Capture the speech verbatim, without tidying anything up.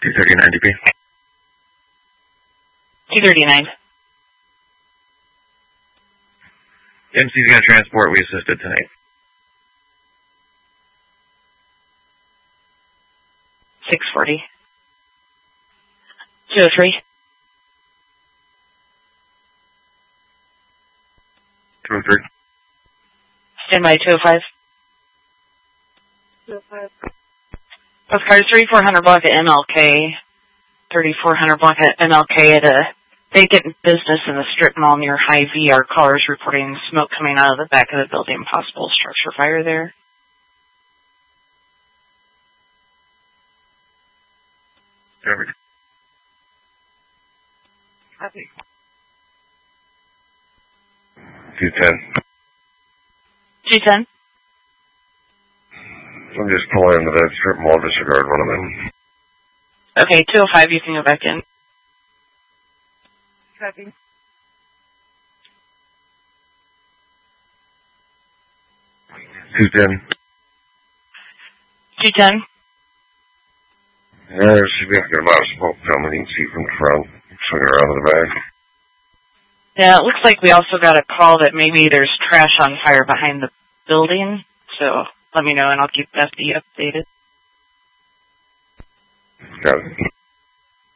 two thirty-nine D P. two thirty-nine. M C's got transport. We assisted tonight. six forty. two oh three. two oh three. Stand by two oh five. two oh five. Postcard thirty-four hundred block at M L K. thirty-four hundred block at M L K at a vacant business in the strip mall near Hy-Vee. Our callers reporting smoke coming out of the back of the building. Possible structure fire there. Covered. Copy. two ten. two ten. I'm just pulling into that strip mall, disregard one of them. Okay, two oh five, you can go back in. Copy. two ten. two ten. Yeah, there should be a good amount of smoke coming. You can see from the front, swing around to the back. Yeah, it looks like we also got a call that maybe there's trash on fire behind the building. So let me know and I'll keep F D updated. Got it.